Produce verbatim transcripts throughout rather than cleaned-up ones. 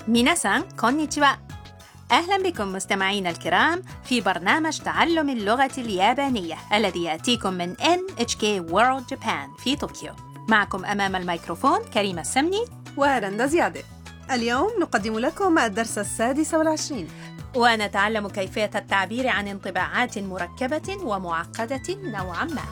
ميناسان كونيتشوا. أهلا بكم مستمعينا الكرام في برنامج تعلم اللغة اليابانية الذي يأتيكم من إن إتش كي World Japan في طوكيو. معكم أمام الميكروفون كريمة السمني ورندا زيادة. اليوم نقدم لكم الدرس السادس والعشرين، ونتعلم كيفية التعبير عن انطباعات مركبة ومعقدة نوعا ما.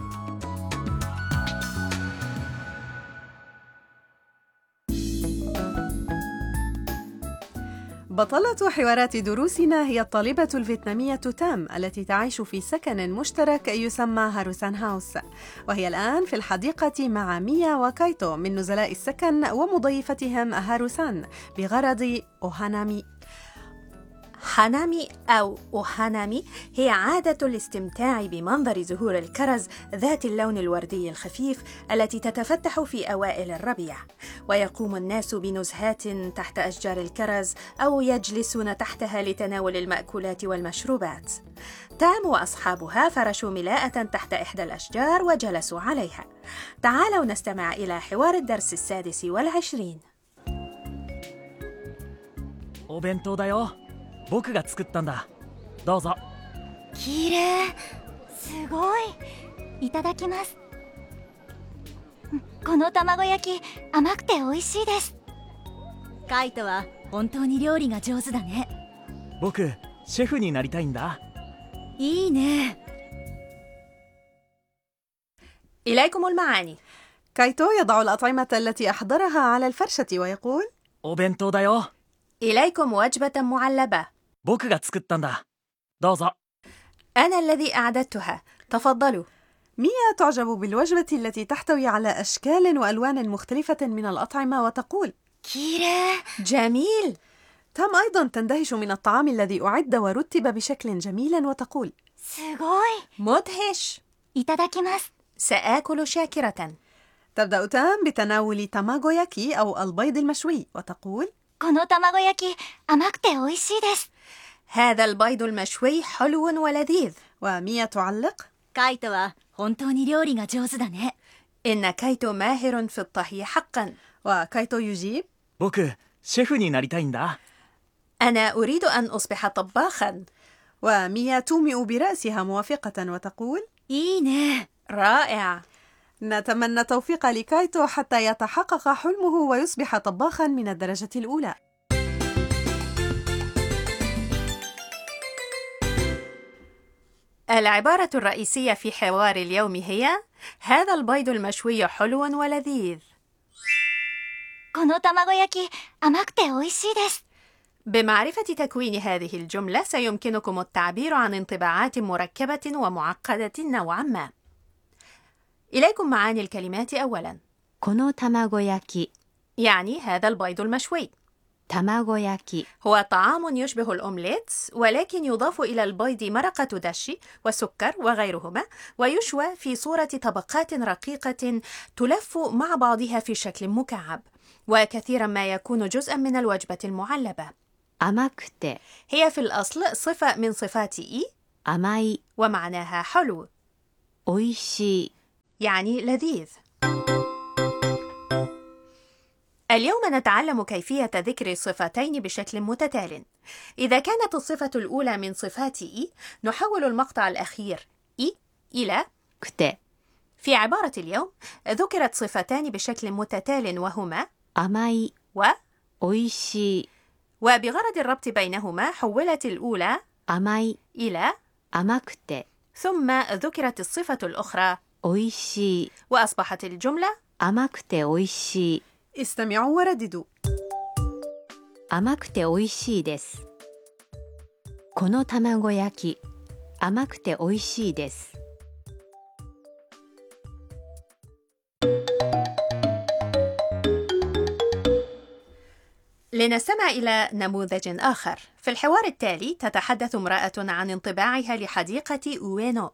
بطلة حوارات دروسنا هي الطالبة الفيتنامية تام التي تعيش في سكن مشترك يسمى هاروسان هاوس، وهي الآن في الحديقة مع ميا وكايتو من نزلاء السكن ومضيفتهم هاروسان بغرض أوهانامي. هانامي أو أوهانامي هي عادة الاستمتاع بمنظر زهور الكرز ذات اللون الوردي الخفيف التي تتفتح في أوائل الربيع، ويقوم الناس بنزهات تحت أشجار الكرز أو يجلسون تحتها لتناول المأكولات والمشروبات. تام وأصحابها فرشوا ملاءة تحت إحدى الأشجار وجلسوا عليها. تعالوا نستمع إلى حوار الدرس السادس والعشرين. お弁当だよ。僕が作ったんだ。どうぞ。 きれい、すごい。いただきます。この卵焼き、甘くて美味しいです。カイトは本当に料理が上手だね。 僕、シェフになりたいんだ。 いいね。 إليكم المعاني. كايتو يضع الأطعمة التي أحضرها على الفرشة ويقول: お弁当だよ。 إليكم وجبة معلبة. 僕が作ったんだ。どうぞ。 أنا الذي أعددتها. تفضلوا. ميا تعجب بالوجبة التي تحتوي على أشكال وألوان مختلفة من الأطعمة وتقول: きれい. جميل. تام أيضا تندهش من الطعام الذي أعد ورتب بشكل جميل وتقول: すごい. مدهش. いただきます。 سآكل شاكرة. تبدأ تام بتناول تاماغوياكي أو البيض المشوي وتقول: この卵焼き、甘くて美味しいです。 هذا البيض المشوي حلو ولذيذ. وميا تعلق: カイトは本当に料理が上手だね。 إن كايتو ماهر في الطهي حقا. وكايتو يجيب: 僕、シェフになりたいんだ。 أنا أريد أن أصبح طباخا. وميا تومئ برأسها موافقة وتقول: いいね。 رائع. نتمنى التوفيق لكايتو حتى يتحقق حلمه ويصبح طباخا من الدرجة الأولى. العبارة الرئيسية في حوار اليوم هي: هذا البيض المشوي حلو ولذيذ. この卵焼き、甘くて美味しいです。 بمعرفة تكوين هذه الجملة سيمكنكم التعبير عن انطباعات مركبة ومعقدة نوعا ما. إليكم معاني الكلمات أولا. この卵焼き يعني هذا البيض المشوي. 卵焼き هو طعام يشبه الأومليت ولكن يضاف إلى البيض مرقة دشي وسكر وغيرهما، ويشوى في صورة طبقات رقيقة تلف مع بعضها في شكل مكعب، وكثيرا ما يكون جزءا من الوجبة المعلبة. 甘くて هي في الأصل صفة من صفات إي 甘い ومعناها حلو، 美味しい يعني لذيذ. اليوم نتعلم كيفية ذكر الصفتين بشكل متتال. إذا كانت الصفة الأولى من صفات إي نحول المقطع الأخير إي إلى くて في عبارة اليوم ذكرت صفتان بشكل متتال وهما 甘い و 美味しい وبغرض الربط بينهما حولت الأولى 甘い إلى 甘くて ثم ذكرت الصفة الأخرى 美味しい وأصبحت الجملة 甘くて美味しい استمعوا ورددوا: 甘くて美味しいです。この卵焼き、甘くて美味しいです。 لنستمع إلى نموذج آخر. في الحوار التالي تتحدث امرأة عن انطباعها لحديقة أوينو.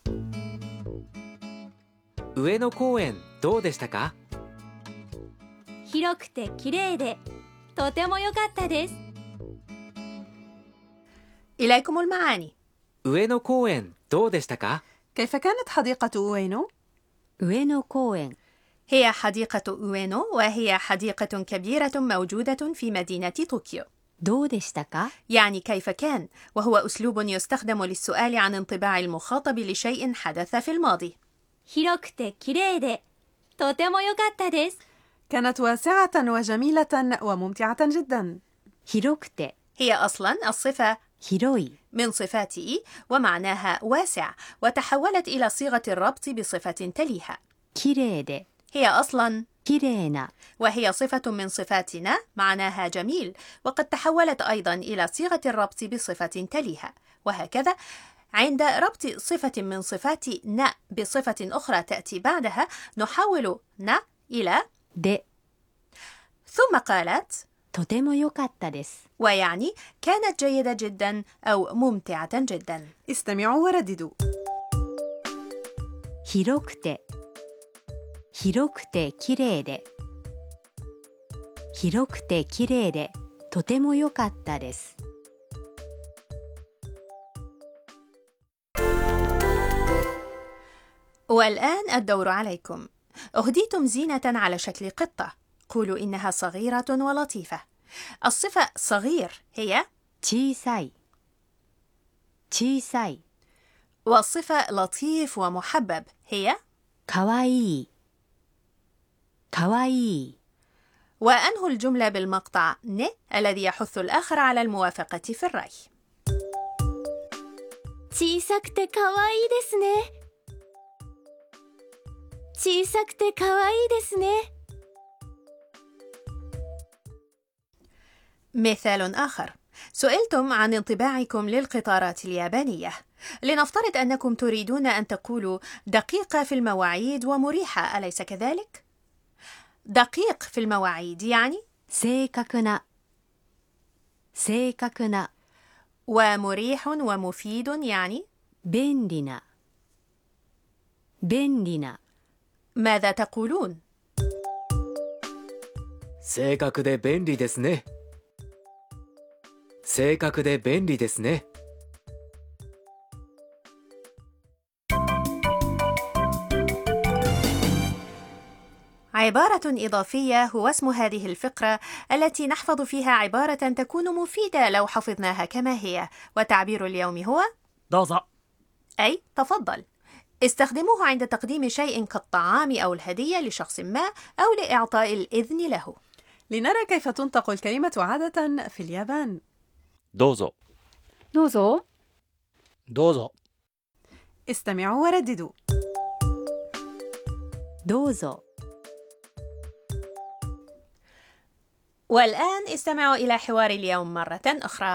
上野公園どうでしたか？ 広くて綺麗でとても良かったです。 إليكم المعاني. 上野公園どうでしたか？ كيف كانت حديقة أوينو؟ 上野公園 هي حديقة أوينو، وهي حديقة كبيرة موجودة في مدينة طوكيو. どうでしたか يعني كيف كان، وهو أسلوب يستخدم للسؤال عن انطباع المخاطب لشيء حدث في الماضي. 広くて綺麗でとても良かったです。 كانت واسعة وجميلة وممتعة جدا. 広くて هي أصلا الصفة 広い من صفات إي ومعناها واسع، وتحولت إلى صيغة الربط بصفة تليها. 綺麗で هي أصلا 綺麗な وهي صفة من صفاتنا معناها جميل، وقد تحولت أيضا إلى صيغة الربط بصفة تليها. وهكذا عند ربط صفة من صفات ن بصفة أخرى تأتي بعدها نحول ن إلى で ثم قالت とても良かったです ويعني كانت جيدة جدا أو ممتعة جدا. استمعوا ورددوا. 広くて広くて綺麗で広くて綺麗でとても良かったです والآن الدور عليكم. أهديتم زينة على شكل قطة. قولوا إنها صغيرة ولطيفة. الصفة صغير هي 小さい小さい والصفة لطيف ومحبب هي かわいいかわいい وأنهوا الجملة بالمقطع ن الذي يحث الآخر على الموافقة في الرأي. 小さくて可愛いですね。小さくて可愛いですね。 مثال آخر. سئلتم عن انطباعكم للقطارات اليابانية. لنفترض أنكم تريدون أن تقولوا دقيقة في المواعيد ومريحة، أليس كذلك؟ دقيق في المواعيد يعني 正確な正確な ومريح ومفيد يعني 便利な便利な ماذا تقولون؟ 正確で便利ですね。正確で便利ですね。 عبارة إضافية هو اسم هذه الفقرة التي نحفظ فيها عبارة تكون مفيدة لو حفظناها كما هي، وتعبير اليوم هو どうぞ أي تفضل. استخدموه عند تقديم شيء كالطعام أو الهدية لشخص ما أو لإعطاء الإذن له. لنرى كيف تنطق الكلمة عادة في اليابان. どうぞどうぞ。 どうぞ استمعوا ورددوا. どうぞ والآن استمعوا إلى حوار اليوم مرة أخرى.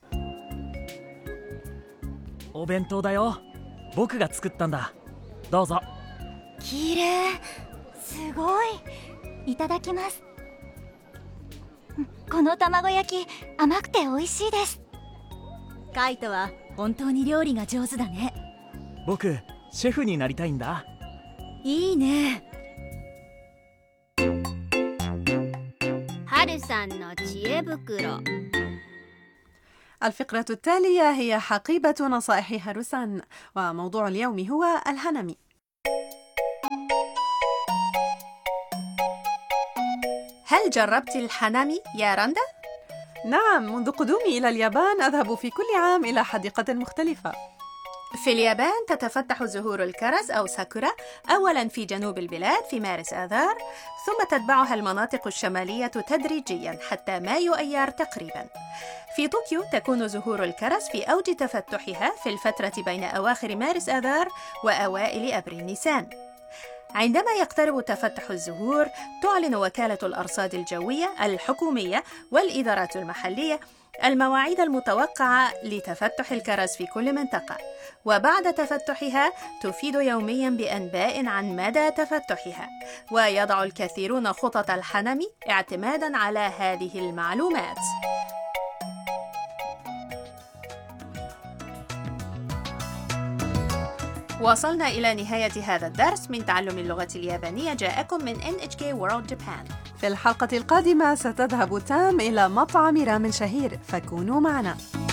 お弁当だよ。僕が作ったんだ。どうぞ。 綺麗。すごい。いただきます。この卵焼き甘くて美味しいです。カイトは本当に料理が上手だね。 僕シェフになりたいんだ。 いいね。春さんの知恵袋。 الفقرة التالية هي حقيبة نصائح هاروسان، وموضوع اليوم هو الهانامي. هل جربت الهانامي يا رندا؟ نعم، منذ قدومي إلى اليابان أذهب في كل عام إلى حديقة مختلفة. في اليابان تتفتح زهور الكرز أو ساكورا أولاً في جنوب البلاد في مارس آذار، ثم تتبعها المناطق الشمالية تدريجياً حتى مايو أيار تقريباً. في طوكيو تكون زهور الكرز في أوج تفتحها في الفترة بين أواخر مارس آذار وأوائل أبريل نيسان. عندما يقترب تفتح الزهور تعلن وكالة الأرصاد الجوية الحكومية والإدارات المحلية المواعيد المتوقعة لتفتح الكرز في كل منطقة، وبعد تفتحها تفيد يومياً بأنباء عن مدى تفتحها، ويضع الكثيرون خطط الهانامي اعتماداً على هذه المعلومات. وصلنا إلى نهاية هذا الدرس من تعلم اللغة اليابانية، جاءكم من إن إتش كي World Japan. في الحلقة القادمة ستذهب تام إلى مطعم رامن شهير، فكونوا معنا.